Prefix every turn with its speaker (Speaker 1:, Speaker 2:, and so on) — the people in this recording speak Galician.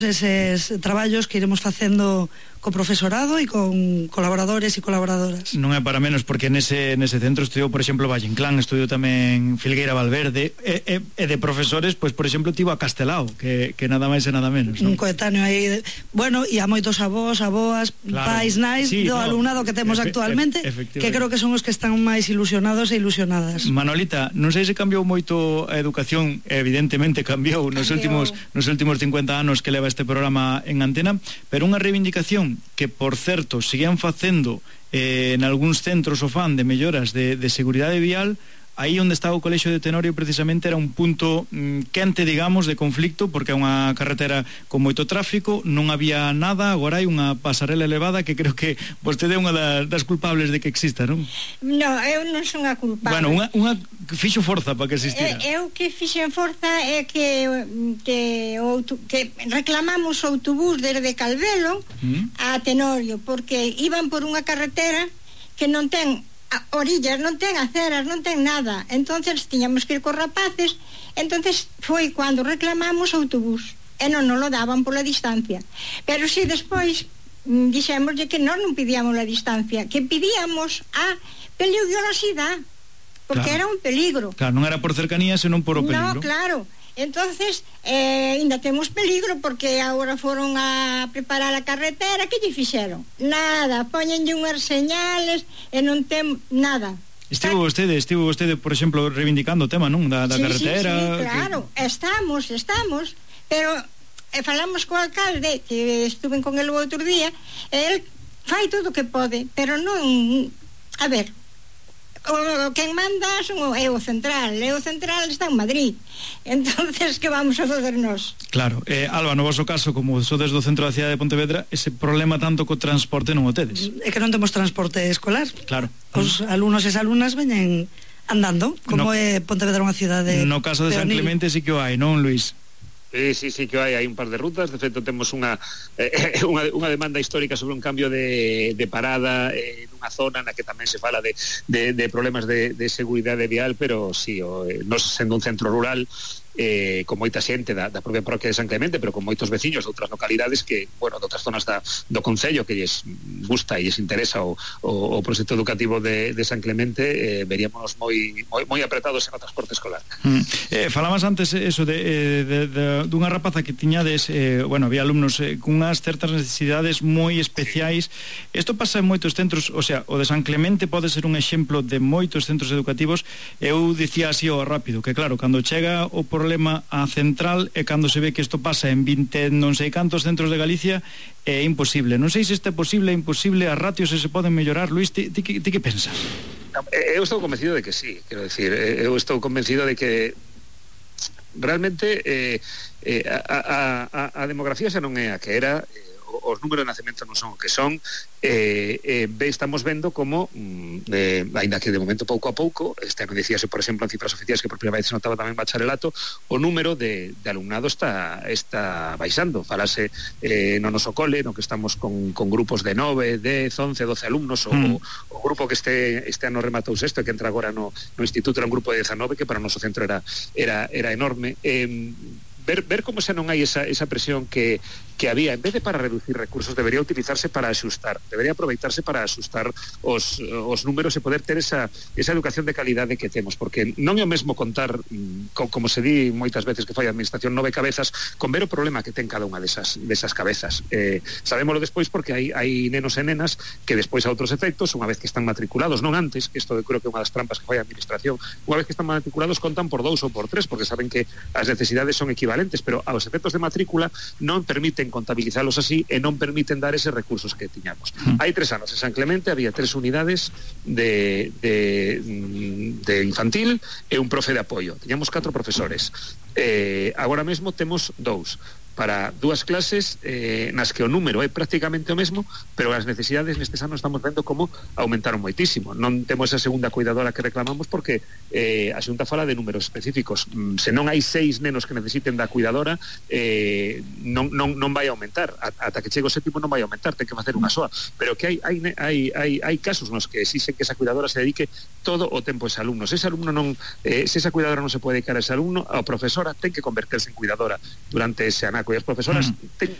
Speaker 1: eses traballos que iremos facendo co profesorado e con colaboradores e colaboradoras.
Speaker 2: Non é para menos, porque nese centro estudiou, por exemplo, Valle Inclán, estudiou tamén Filgueira Valverde, e de profesores, pois, por exemplo, tivo a Castelao, que nada máis e nada menos, non?
Speaker 1: Un coetáneo aí, bueno, e a moitos avós, aboas, claro, pais, nais, sí, do alumnado que temos actualmente, que creo que son os que están máis ilusionados e ilusionadas.
Speaker 2: Manolita, non sei se cambiou moito a educación, evidentemente cambiou nos últimos 50 anos que leva este programa en antena, pero unha reivindicación que, por certo, siguen facendo en algúns centros o fan de melloras de seguridade vial. Aí onde estaba o Colexio de Tenorio precisamente era un punto quente, digamos, de conflicto, porque é unha carretera con moito tráfico, non había nada, agora hai unha pasarela elevada que creo que vostede é unha das culpables de que exista, non?
Speaker 3: Non, eu non son a culpable.
Speaker 2: Bueno, unha fixo forza para que existira.
Speaker 3: Eu que fixen forza é que reclamamos o autobús desde Calvelo a Tenorio, porque iban por unha carretera que non ten orillas, non ten aceras, non ten nada. Entonces tiñamos que ir cos rapaces. Entonces foi cando reclamamos o autobús e non nos lo daban pola distancia. Pero si despois dixémoslle que non pedíamos a distancia, que pedíamos a peligrosidade, porque claro, era un peligro.
Speaker 2: Claro, non era por cercanía, senón por o peligro.
Speaker 3: No, claro. Entonces, ainda temos peligro, porque agora foron a preparar a carretera. Que lle fixeron? Nada, poñenlle unhas señales e non ten nada.
Speaker 2: Estivo vostede, por exemplo, reivindicando o tema, non? Da carretera.
Speaker 3: Sí, claro, estamos, pero falamos co alcalde, que estuve con el outro día, e el fai todo o que pode, pero non, a ver, quen manda é o central está en Madrid. Entonces, que vamos a fazer nós?
Speaker 2: Claro, Alba, no vosso caso, como sodes do centro da cidade de Pontevedra, ese problema tanto co transporte non o tedes.
Speaker 1: É que non temos transporte escolar.
Speaker 2: Claro.
Speaker 1: Os alumnos e as alumnas veñen andando, como é Pontevedra unha cidade.
Speaker 2: No caso de San Clemente sí que o hai, non, Luis?
Speaker 4: Sí que hai un par de rutas. De feito, temos unha demanda histórica sobre un cambio de parada nunha zona na que tamén se fala de problemas de seguridade vial, pero sí, nós sendo un centro rural, con moita xente da propia parroquia de San Clemente, pero con moitos veciños de outras localidades que, bueno, de outras zonas do concello que lles gusta e lles interesa o proxecto educativo de San Clemente, veríamos moi apretados en o transporte escolar.
Speaker 2: Falabas antes eso dunha rapaza que tiñades, había alumnos con unhas certas necesidades moi especiais. Isto pasa en moitos centros, o sea, o de San Clemente pode ser un exemplo de moitos centros educativos. Eu dicía así ao rápido, que claro, cando chega o problema a central e cando se ve que isto pasa en 20 non sei cantos centros de Galicia, é imposible. Non sei se isto é posible, imposible, as ratios se poden mellorar. Luis, ti que pensas?
Speaker 4: Eu estou convencido de que sí, quero decir, eu estou convencido de que realmente a demografía xa non é a que era, os números de nacemento non son o que son. Estamos vendo como aínda que de momento pouco a pouco, este ano dicíase, por exemplo, en cifras oficiais, que por primeira vez se notaba tamén bacharelato, o número de alumnado está baixando. Falase no noso cole, no que estamos con grupos de 9, 10, 11, 12 alumnos, o grupo que este ano rematou sexto e que entra agora no instituto, era un grupo de 19, que para o noso centro era enorme. Ver como xa non hai esa presión que había, en vez de para reducir recursos, debería utilizarse para axustar, debería aproveitarse para axustar os números e poder ter esa educación de calidade que temos, porque non é o mesmo contar, como se di moitas veces que fai a administración, 9 cabezas, con ver o problema que ten cada unha desas cabezas. Sabémolo despois porque hai nenos e nenas que despois a outros efectos, unha vez que están matriculados, non antes, que isto creo que é unha das trampas que fai a administración, unha vez que están matriculados contan por 2 ou por 3, porque saben que as necesidades son equivalentes, pero aos efectos de matrícula non permiten contabilizalos así e non permiten dar eses recursos que tiñamos. Hai 3 anos en San Clemente había 3 unidades de infantil e un profe de apoio. Tiñamos 4 profesores. Agora mesmo temos 2 para 2 clases nas que o número é prácticamente o mesmo, pero as necesidades nestes anos estamos vendo como aumentaron moitísimo. Non temos a segunda cuidadora que reclamamos porque a Xunta fala de números específicos. Se non hai 6 nenos que necesiten da cuidadora, non vai aumentar. Ata que chegue o sétimo non vai aumentar, ten que facer unha soa. Pero que hai casos nos que exixen que esa cuidadora se dedique todo o tempo a ese alumno. Se ese alumno se esa cuidadora non se pode dedicar a ese alumno, a profesora ten que converterse en cuidadora durante ese ano Xanaco e as profesoras